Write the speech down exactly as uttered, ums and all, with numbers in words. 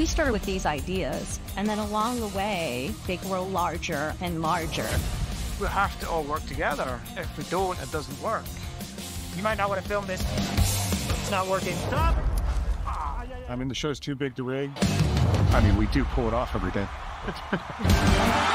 we started with these ideas, and then along the way, they grow larger and larger. We have to all work together. If we don't, it doesn't work. You might not want to film this. It's not working. Stop! I mean, the show's too big to rig. I mean, we do pull it off every day.